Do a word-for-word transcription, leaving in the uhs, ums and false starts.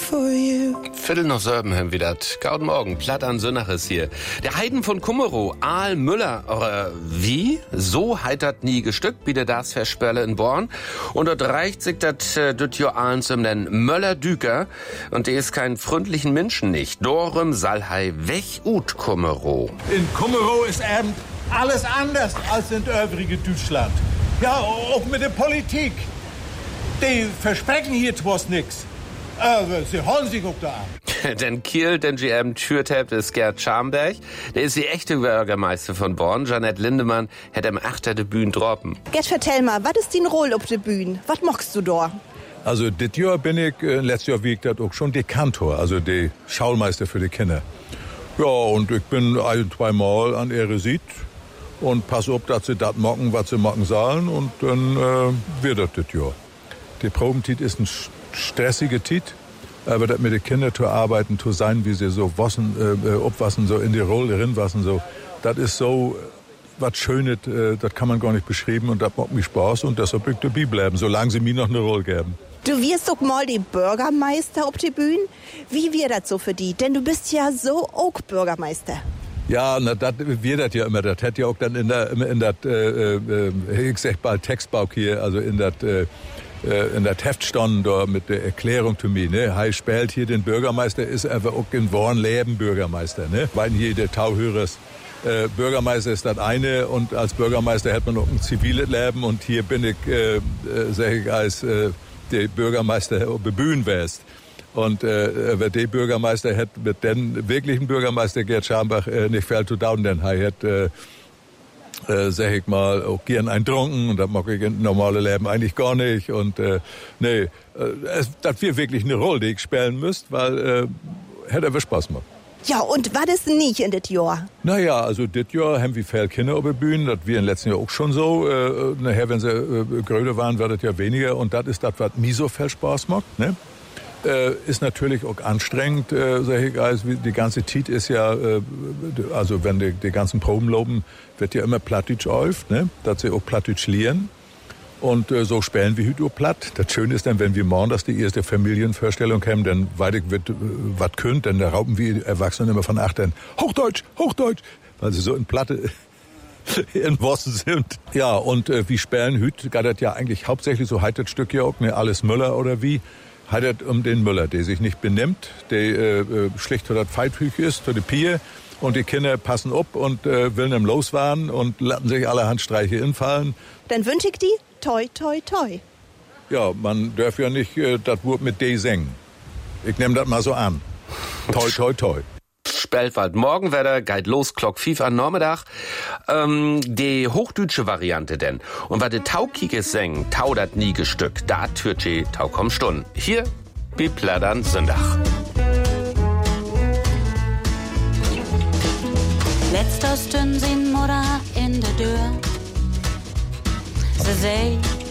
for you. Viertel nach sieben haben wir das. Guten Morgen, Platt an Sönnach ist hier. Der Heiden von Kummerow, Aal Müller, oder wie? So heitert nie gestückt, wie der das Verspörle in Born. Und dort reicht sich das äh, dort jo Aalen zum nennen Möller Düker. Und der ist kein freundlichen Menschen nicht. Dorem Salhai weg ut Kummerow. In Kummerow ist eben alles anders als in übrige Deutschland. Ja, auch mit der Politik. Die versprechen hier zwar nix. Aber sie holen sich auch da an. Den Kiel, den G M türt habt, ist Gerd Schamberg. Der ist die echte Bürgermeister von Born. Jeanette Lindemann hat am achter de Bühn droppen. Gerd, vertell mal, was ist dein Roll auf de Bühn? Was machst du da? Also, dit Jahr bin ich, äh, letztes Jahr wie ich das auch schon, der Kantor, also der Schaulmeister für die Kinder. Ja, und ich bin ein, zweimal an ihre Sied und pass auf, dass sie das machen, was sie machen sollen, und dann äh, wird das dit Jahr. Die Probentit ist ein stressige Tit, aber das mit den Kindern zu arbeiten, zu sein, wie sie so wassen, äh, obwassen, so in die Rolle rinwassen, so, das ist so was Schönes, äh, das kann man gar nicht beschreiben, und das macht mir Spaß, und deshalb will ich dabei bleiben, solange sie mir noch eine Rolle geben. Du wirst doch mal die Bürgermeister auf die Bühne. Wie wird das so für die? Denn du bist ja so auch Bürgermeister. Ja, na, das wird das ja immer. Das hätte ja auch dann in der, in der, äh, äh, ich sag bald Textbau hier, also in der, äh, in der Heftstunden da mit der Erklärung zu mir, ne? Hei spielt hier den Bürgermeister, ist einfach auch in Wornleben Bürgermeister, ne? Weil hier der Tauhörers, äh, Bürgermeister ist das eine, und als Bürgermeister hat man auch ein ziviles Leben, und hier bin ich, äh, sag ich, als, äh, der Bürgermeister bebühen wärst. Und äh, wer der Bürgermeister hätte, mit den wirklichen Bürgermeister Gerd Schambach äh, nicht viel zu tun, denn er hat, äh, äh, sag ich mal, auch gern einen trunken, und das mag ich im normalen Leben eigentlich gar nicht. Und äh, nee, äh, es, das wäre wirklich eine Rolle, die ich spielen müsste, weil äh, hätte aber Spaß gemacht. Ja, und was ist nicht in das Jahr? Naja, also das Jahr haben wir viele Kinder auf der Bühne, das wir im letzten Jahr auch schon so. Äh, nachher, wenn sie äh, größer waren, wird das ja weniger, und das ist das, was mir so viel Spaß macht, ne? Äh, ist natürlich auch anstrengend, äh, sag ich, also die ganze Zeit ist ja, äh, also wenn die, die ganzen Proben loben, wird ja immer Plattdeutsch auf, ne? Dass sie auch Plattdeutsch lernen. Und äh, so spielen wir heute auch platt. Das Schöne ist dann, wenn wir morgen das die erste Familienvorstellung haben, dann weiter wird äh, was könnt, dann da rauben wir Erwachsenen immer von achtern Hochdeutsch, Hochdeutsch, weil sie so in Platte in Wossen sind. Ja, und äh, wie spielen heute, geht das ja eigentlich hauptsächlich, so heißt das Stück ja auch, ne, alles Müller oder wie, heißt um den Müller, der sich nicht benimmt, der äh, schlicht oder feithüch ist, für die Pier. Und die Kinder passen up und äh, willen im Loswahren und lassen sich allerhand Streiche infallen. Dann wünsche ich die toi, toi, toi. Ja, man darf ja nicht äh, das Wort mit D singen. Ich nehme das mal so an. Toi, toi, toi. Speltwald Morgenwetter, geht los, Glock fief an Nachmittag. Ähm, die hochdeutsche Variante denn. Und was de Taukikes singen, taudert nie gestückt. Da türtsche Taukom Stunden. Hier, bi Plattern Sündach. Letzter Stund sin Mutter in der Tür. Sie sei,